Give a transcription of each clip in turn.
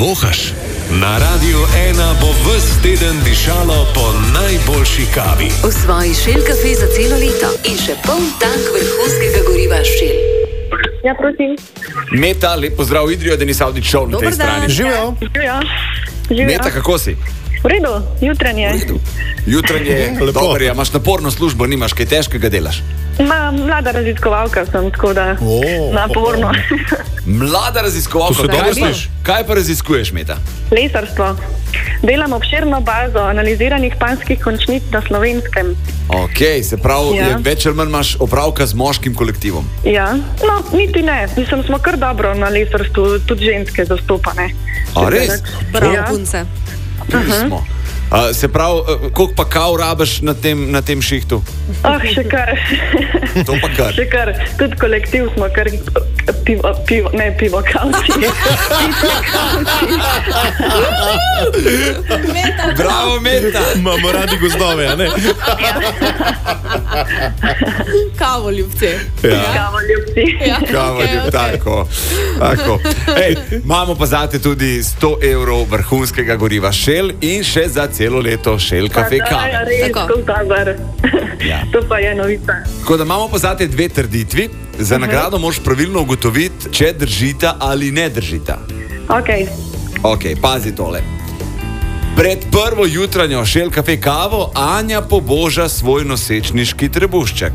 vohaš? Na Radiu 1 bo ves teden dišalo po najboljši kavi. V svoji Shell kafe za celo leto in še poln tank vrhunskega goriva Shell. Ja, prosim. Meta, lep pozdrav, Idrijo, Denis Avdić Show na tej Dober dan. strani. Živijo. Živijo. Meta, kako si? V redu, jutranje. Jutranje je Lepo. dobro, ja, imaš naporno službo, nimaš kaj težkega delaš. Mlada raziskovalka sem, tako da naporno. Mlada To raziskovalka, se dobro kaj, sliši. kaj pa raziskuješ, Meta? Lesarstvo. Delam obširno bazo analiziranih panjskih končnic na Slovenskem. Ok, se pravi, Ja. več ali manj imaš opravka z moškim kolektivom. Ja, no, niti ne. Mislim, smo kar dobro na lesarstvu, tudi ženske zastopane. A res? Bravo, Ja. punce. Smo. Se pravi, koliko pa kav rabiš na tem šihtu? Še kar. To pa kar. Še kar. Tudi kolektiv smo kar pivo kavci. Bravo, Meta! Imamo radi gozdove, a ne? Kavo ljubci. Kavo ljubci. Ja. Tako. Ej, imamo pa zate tudi 100 evrov vrhunskega goriva Shell in še za celo leto Shell kafe Ja, kave. res, Tako. kozazar. Ja. To pa je novica. Tako da imamo pa zate dve trditvi. Za nagrado moraš pravilno ugotoviti, če držita ali ne držita. Ok, pazi tole. Pred prvo jutranjo Shell kafe kavo Anja poboža svoj nosečniški trebušček.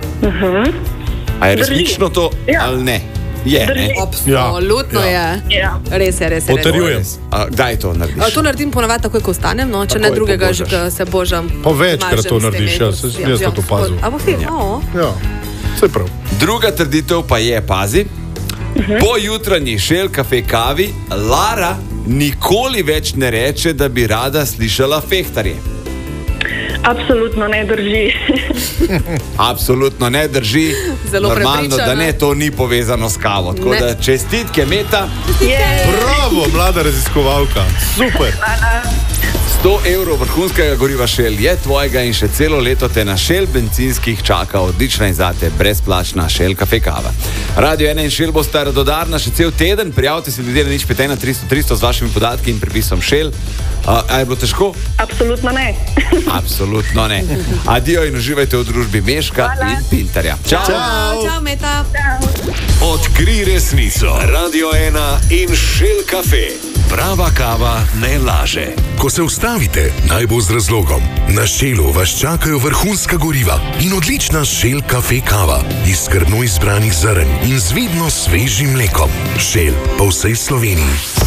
A je resnično to Ja. ali ne? Je, Drži. ne? Absolutno je. Ja. Res je. Potrjujem. Kdaj to narediš? To naredim ponavadi takoj, ko vstanem, no, če Takoj ne drugega, že pobožaš. se božam. Pa večkrat mažem to s narediš, temi- jaz sem to opazil. A bo film? Ja, vse prav. Druga trditev pa je, pazi, po jutranji Shell kafe kavi Lara nikoli več ne reče, da bi rada slišala fehtarje. Absolutno ne drži. Absolutno ne drži. Zelo Normalno, prepričana. da ne, to ni povezano s kavo. Tako Ne. da čestitke, Meta. Bravo, mlada raziskovalka. Super. 100 evrov vrhunskega goriva Shell je tvojega in še celo leto te na Shell bencinskih čaka odlična in zate brezplačna Shell kafe kava. Radio 1 in Shell bosta radodarna še cel teden. Prijavite se ljudje na 051 300 300 z vašimi podatki in pripisom Shell. A je bilo težko? Absolutno ne. Absolutno ne. Adijo in uživajte v družbi Meška in Pintarja. Čau! Čau, Meta. Odkrij resnico. Radio 1 in Shell kafe. Prava kava ne laže. Ko se ustavite, naj bo z razlogom. Na Shellu vas čakajo vrhunska goriva in odlična Shell kafe kava iz skrbno izbranih zrn in z vidno svežim mlekom. Shell po vsej Sloveniji.